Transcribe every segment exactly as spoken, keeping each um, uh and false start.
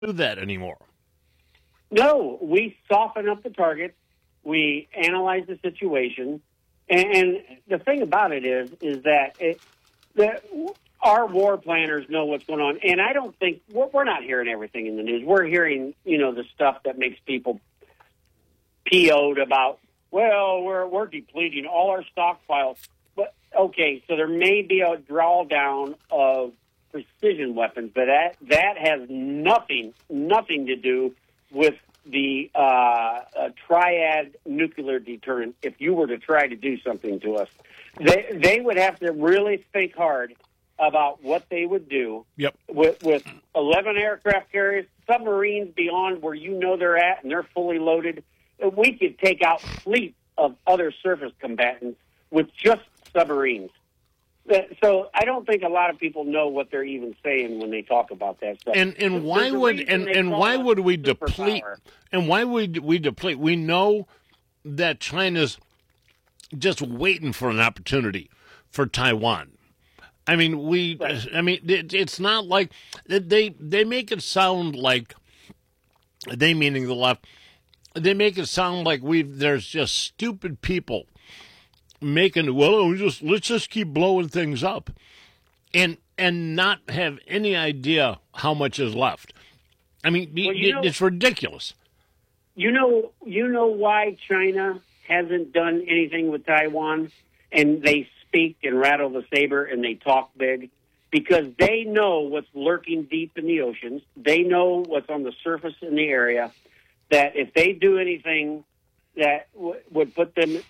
do that anymore. No, we soften up the target. We analyze the situation. And, and the thing about it is, is that it, the, our war planners know what's going on. And I don't think, we're, we're not hearing everything in the news. We're hearing, you know, the stuff that makes people P O'd about, well, we're, we're depleting all our stockpiles. But, okay, so there may be a drawdown of precision weapons, but that, that has nothing, nothing to do with the uh, uh, triad nuclear deterrent. If you were to try to do something to us, they they would have to really think hard about what they would do. Yep. With with eleven aircraft carriers, submarines beyond where you know they're at, and they're fully loaded. We could take out fleets of other surface combatants with just submarines. So I don't think a lot of people know what they're even saying when they talk about that stuff. And and why would and, and why would we deplete? And why would we deplete? We know that China's just waiting for an opportunity for Taiwan. I mean, we. Right. I mean, it, it's not like they they make it sound like they, meaning the left, they make it sound like we there's just stupid people making, well, we just let's just keep blowing things up, and and not have any idea how much is left. I mean, well, it, know, it's ridiculous. You know, you know why China hasn't done anything with Taiwan, and they speak and rattle the saber and they talk big, because they know what's lurking deep in the oceans. They know what's on the surface in the area. That if they do anything that w- would put them.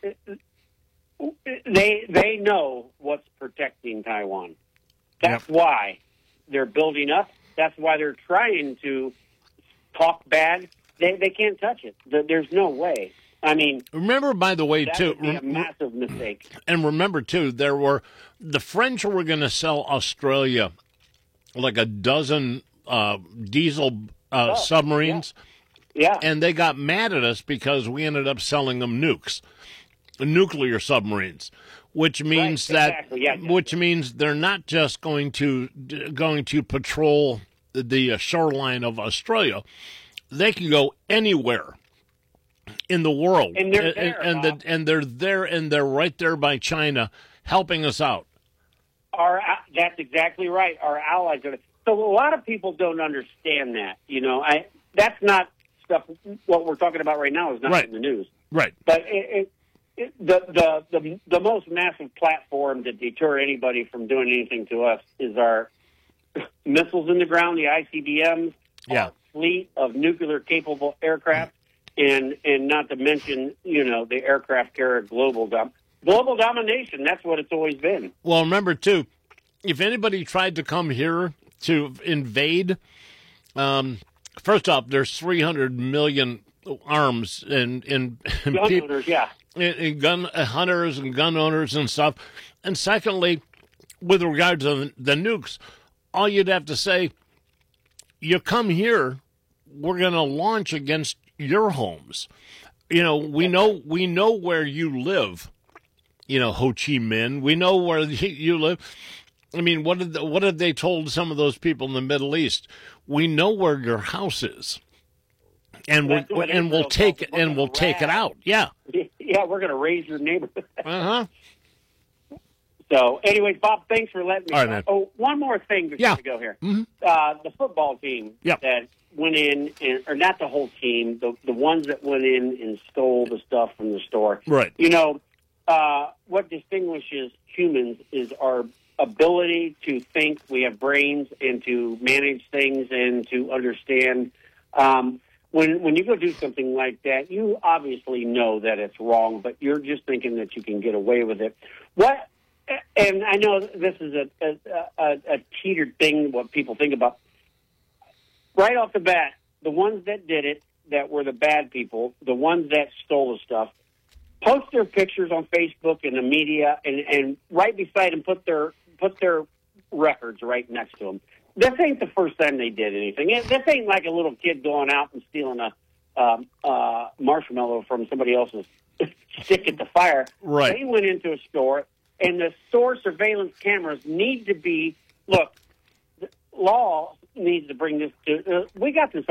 They they know what's protecting Taiwan. That's yep. why they're building up. That's why they're trying to talk bad. They they can't touch it. There's no way. I mean, remember, by the way, that too, would be a massive mistake. And remember, too, there were the French were going to sell Australia like a dozen uh, diesel uh, oh, submarines. Yeah. yeah, and they got mad at us because we ended up selling them nukes. Nuclear submarines, which means right, that exactly. yeah, yeah. which means they're not just going to going to patrol the shoreline of Australia. They can go anywhere in the world, and they're there, and, and, the, and they're there, and they're right there by China, helping us out. Our that's exactly right. Our allies are. So a lot of people don't understand that. You know, I that's not stuff. What we're talking about right now is not right. in the news, right? But it, it The, the the the most massive platform to deter anybody from doing anything to us is our missiles in the ground, the I C B Ms, yeah. our fleet of nuclear-capable aircraft, and and not to mention, you know, the aircraft carrier global dom- global domination. That's what it's always been. Well, remember, too, if anybody tried to come here to invade, um, first off, there's three hundred million arms and, and, and gun people, owners, yeah. And gun hunters and gun owners and stuff. And secondly, with regard to the, the nukes, all you'd have to say, you come here, we're going to launch against your homes. You know, we know we know where you live. You know, Ho Chi Minh. We know where you live. I mean, what did the, what have they told some of those people in the Middle East? We know where your house is. And we'll and we'll take it and we'll take it out. Yeah, yeah, we're going to raise your neighborhood. uh huh. So, anyway, Bob, thanks for letting me. All right, man. Oh, one more thing before yeah. we go here. Mm-hmm. Uh, the football team yep. that went in, and, or not the whole team, the the ones that went in and stole the stuff from the store. Right. You know, uh, what distinguishes humans is our ability to think. We have brains and to manage things and to understand. Um, When when you go do something like that, you obviously know that it's wrong, but you're just thinking that you can get away with it. What? And I know this is a a, a, a teetered thing, what people think about. Right off the bat, the ones that did it, that were the bad people, the ones that stole the stuff, post their pictures on Facebook and the media, and, and right beside them put their put their records right next to them. This ain't the first time they did anything. This ain't like a little kid going out and stealing a um, uh, marshmallow from somebody else's stick at the fire. Right. They went into a store, and the store surveillance cameras need to be, look, the law needs to bring this to. Uh, we got this